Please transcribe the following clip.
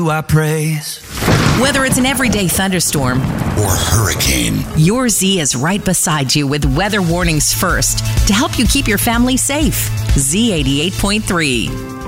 I praise. Whether it's an everyday thunderstorm or hurricane, your Z is right beside you with weather warnings first to help you keep your family safe. Z88.3.